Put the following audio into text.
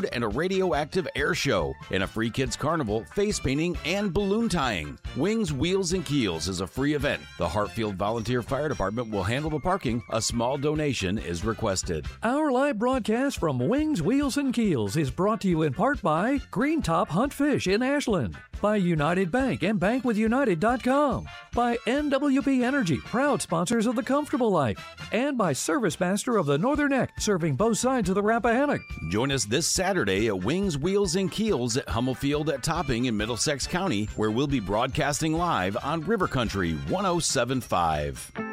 and a radioactive air show, and a free kids carnival, face painting, and balloon tying. Wings, Wheels, and Keels is a free event. The Hartfield Volunteer Fire Department will handle the parking. A small donation is requested. Our live broadcast from Wings, Wheels, and Keels is brought to you in part by Green Top Hunt Fish in Ashland, by United Bank and bankwithunited.com, by NWP Energy, proud sponsors of The Comfortable Life, and by Service Master of the Northern Neck, serving both sides of the Rappahannock. Join us this Saturday at Wings, Wheels, and Keels at Hummel Field at Topping in Middlesex County, where we'll be broadcasting live on River Country 107.5.